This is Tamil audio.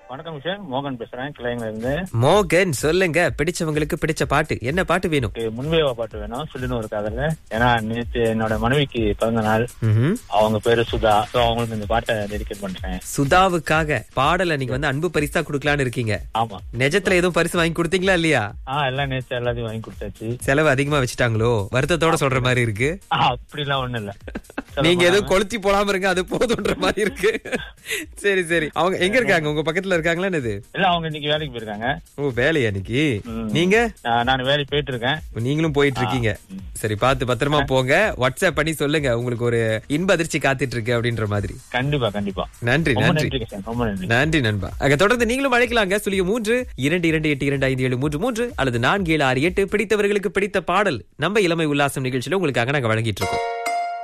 வணக்கம் விஷயம், மோகன் பேசுறேன் கிளைங்ல இருந்து. மோகன், சொல்லுங்க. பிடிச்சவங்களுக்கு பிடிச்ச பாட்டு என்ன பாட்டு வேணும்? முன்வேவா பாட்டு வேணும், சொல்லுன்னு ஒரு காதல. ஏன்னா நேற்று என்னோட மனைவிக்கு பிறந்த நாள். ம்ஹும். அவங்க பேரு சுதா. அவங்களுக்கு இந்த பாட்டை டெடிகேட் பண்றேன். சுதாவுக்காக பாடலை நீங்க வந்து அன்பு பரிசா குடுக்கலான்னு இருக்கீங்க. ஆமா. நிஜத்துல எதுவும் பரிசு வாங்கி கொடுத்தீங்களா இல்லையா? எல்லாம் நேற்று எல்லாத்தையும் வாங்கி கொடுத்தாச்சு. செலவு அதிகமா வச்சுட்டாங்களோ? வருத்தத்தோட சொல்ற மாதிரி இருக்கு. அப்படிலாம் ஒண்ணு இல்ல. நீங்க எதுவும் கொளுத்தி போடாம இருங்க, அது போதுன்ற மாதிரி இருக்கு. சரி சரி. அவங்க எங்க இருக்காங்க? உங்க பக்கத்துல இருக்காங்களா? என்னது? இல்ல, அவங்க இன்னைக்கு வேலைக்கு போயிருக்காங்க. ஓ, வேலையா இன்னைக்கு? நீங்க? நான் வேலைக்கு போயிட்டு இருக்கேன். நீங்களும் போயிட்டு இருக்கீங்க. சரி, பார்த்து பத்திரமா போங்க. வாட்ஸ்அப் பண்ணி சொல்லுங்க, உங்களுக்கு ஒரு இன்ப அதிர்ச்சி காத்துட்டு இருக்கு அப்படின்ற மாதிரி. கண்டிப்பா கண்டிப்பா. நன்றி நன்றி ரொம்ப நன்றி. நன்றி நண்பா. தொடர்ந்து நீங்களும் அழைக்கலாங்க. 0322282733 அல்லது 4768. பிடித்தவர்களுக்கு பிடித்த பாடல் நம்ம இளமை உல்லாசம் நிகழ்ச்சியில உங்களுக்காக நாங்க வழங்கிட்டு இருக்கோம்.